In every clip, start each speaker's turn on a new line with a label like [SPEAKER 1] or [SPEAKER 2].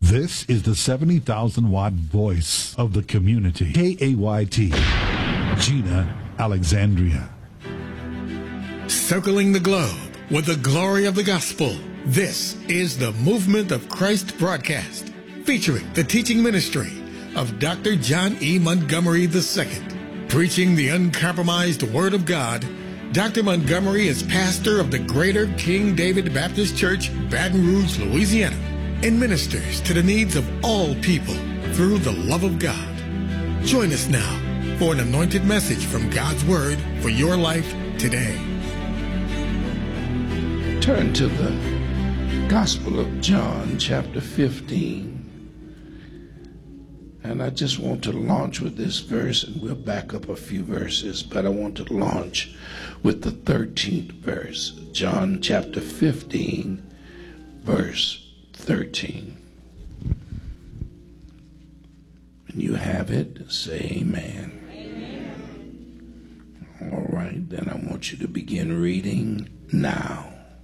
[SPEAKER 1] This is the 70,000 watt voice of the community. KAYT, Gina Alexandria.
[SPEAKER 2] Circling the globe with the glory of the gospel. This is the Movement of Christ broadcast, featuring the teaching ministry of Dr. John E. Montgomery II. Preaching the uncompromised Word of God, Dr. Montgomery is pastor of the Greater King David Baptist Church, Baton Rouge, Louisiana, and ministers to the needs of all people through the love of God. Join us now for an anointed message from God's Word for your life today.
[SPEAKER 3] Turn to the Gospel of John, chapter 15. And I just want to launch with this verse, and we'll back up a few verses, but I want to launch with the 13th verse. John chapter 15, verse 13. When you have it, say amen. Amen. All right, then I want you to begin reading now.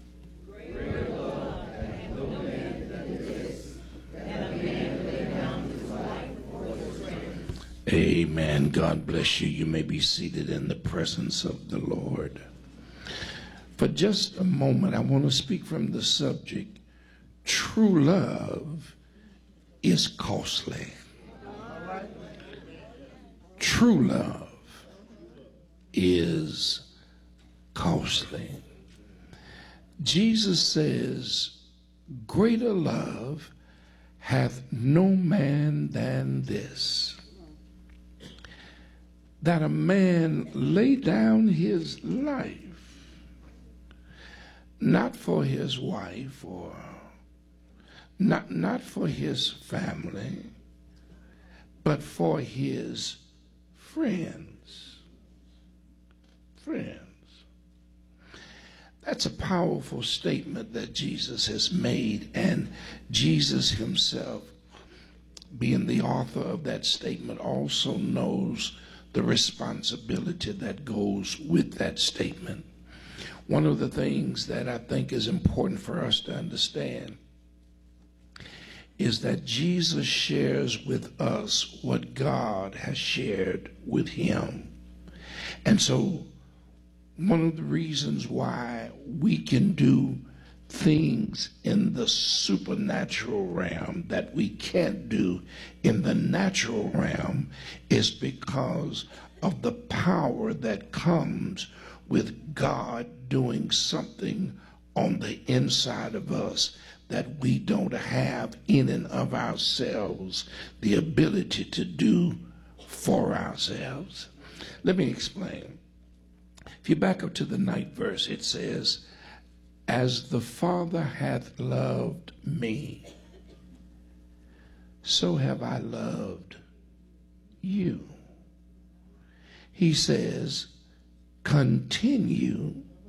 [SPEAKER 3] Amen. God bless you. You may be seated in the presence of the Lord. For just a moment, I want to speak from the subject, true love is costly. True love is costly. Jesus says, greater love hath no man than this, that a man lay down his life, not for his wife or not for his family, but for his friends. Friends. That's a powerful statement that Jesus has made, and Jesus himself, being the author of that statement, also knows the responsibility that goes with that statement. One of the things that I think is important for us to understand is that Jesus shares with us what God has shared with him. And so one of the reasons why we can do things in the supernatural realm that we can't do in the natural realm is because of the power that comes with God doing something on the inside of us that we don't have in and of ourselves the ability to do for ourselves. Let me explain. If you back up to the 9th verse, it says, as the Father hath loved me, so have I loved you. He says, continue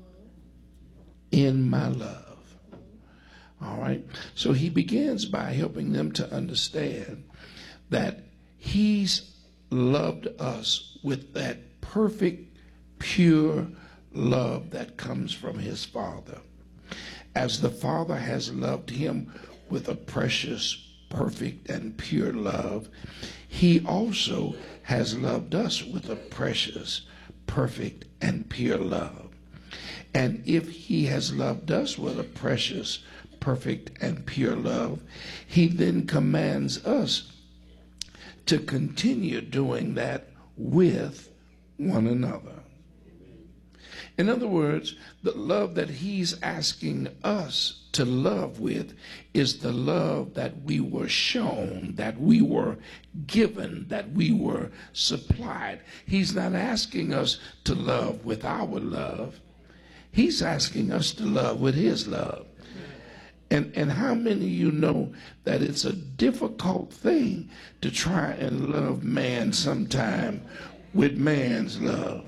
[SPEAKER 3] in my love. All right. So he begins by helping them to understand that he's loved us with that perfect, pure love that comes from his Father. As the Father has loved him with a precious, perfect, and pure love, he also has loved us with a precious, perfect, and pure love. And if he has loved us with a precious, perfect, and pure love, he then commands us to continue doing that with one another. In other words, the love that he's asking us to love with is the love that we were shown, that we were given, that we were supplied. He's not asking us to love with our love. He's asking us to love with his love. And how many of you know that it's a difficult thing to try and love man sometime with man's love?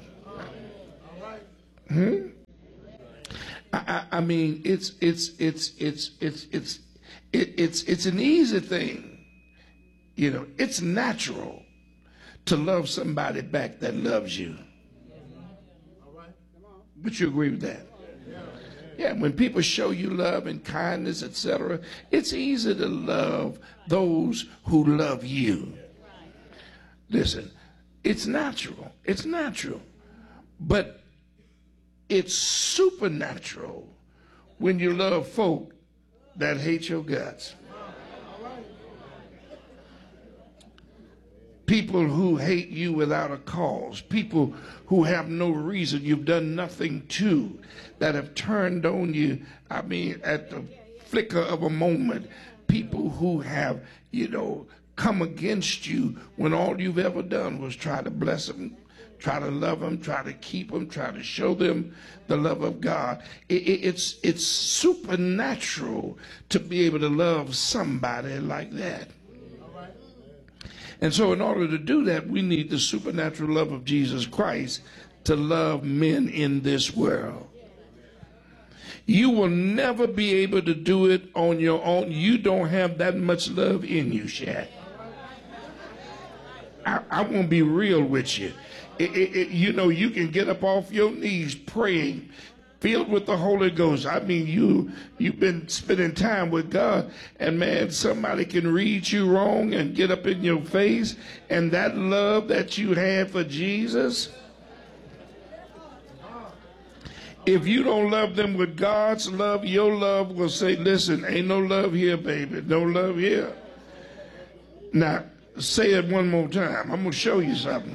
[SPEAKER 3] I mean, it's an easy thing. You know, it's natural to love somebody back that loves you. But you agree with that? Yeah, when people show you love and kindness, etc., it's easy to love those who love you. Listen, it's natural. It's natural. But it's supernatural when you love folk that hate your guts. People who hate you without a cause, people who have no reason, you've done nothing to, that have turned on you, I mean, at the flicker of a moment, people who have, come against you when all you've ever done was try to bless them, try to love them, try to keep them, try to show them the love of God. It's supernatural to be able to love somebody like that. And so in order to do that, we need the supernatural love of Jesus Christ to love men in this world. You will never be able to do it on your own. You don't have that much love in you, Shaq. I want to be real with you. You can get up off your knees praying, filled with the Holy Ghost. I mean, you've been spending time with God, and man, somebody can read you wrong and get up in your face, and that love that you had for Jesus, if you don't love them with God's love, your love will say, listen, ain't no love here, baby. No love here. Now, say it one more time. I'm going to show you something.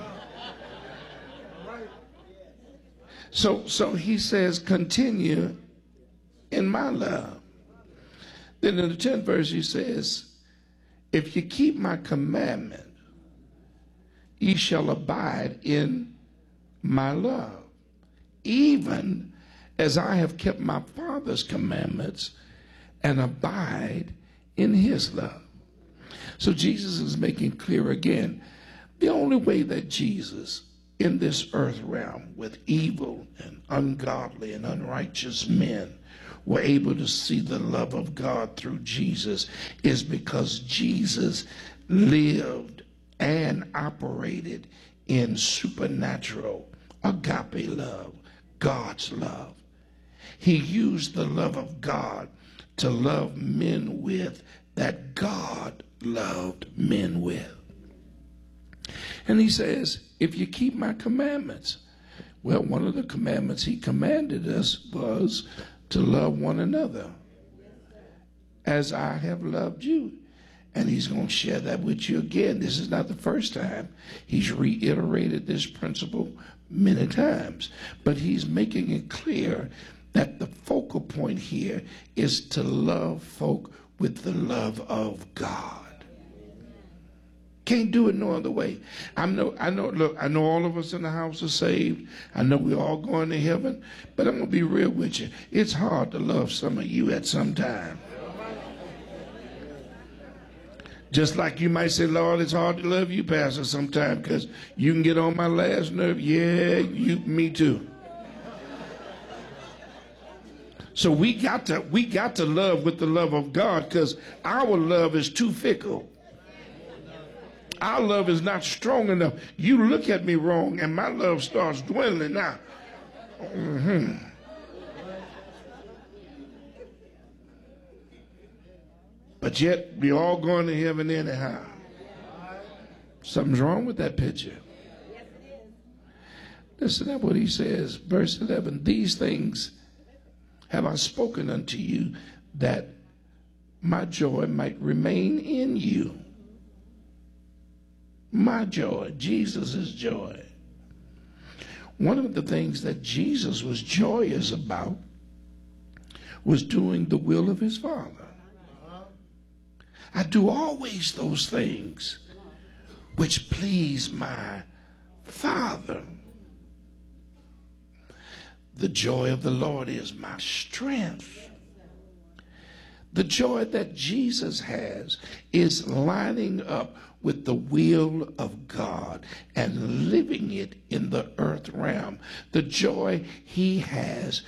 [SPEAKER 3] So he says, continue in my love. Then in the 10th verse he says, if you keep my commandment, ye shall abide in my love, even as I have kept my Father's commandments and abide in his love. So Jesus is making clear again, the only way that Jesus in this earth realm with evil and ungodly and unrighteous men were able to see the love of God through Jesus is because Jesus lived and operated in supernatural agape love, God's love. He used the love of God to love men with that God loved men with. And he says, if you keep my commandments. Well, one of the commandments he commanded us was to love one another as I have loved you. And he's going to share that with you again. This is not the first time. He's reiterated this principle many times. But he's making it clear that the focal point here is to love folk with the love of God. Can't do it no other way. I know all of us in the house are saved. I know we're all going to heaven, but I'm going to be real with you. It's hard to love some of you at some time. Just like you might say, Lord, it's hard to love you, Pastor, sometime because you can get on my last nerve. Yeah, me too. So we got to love with the love of God because our love is too fickle. Our love is not strong enough. You look at me wrong and my love starts dwindling now. But yet we all going to heaven anyhow. Something's wrong with that picture. Listen to what he says, verse 11. These things have I spoken unto you, that my joy might remain in you. My joy, Jesus' joy. One of the things that Jesus was joyous about was doing the will of his Father. I do always those things which please my Father. The joy of the Lord is my strength. The joy that Jesus has is lining up with the will of God and living it in the earth realm. The joy he has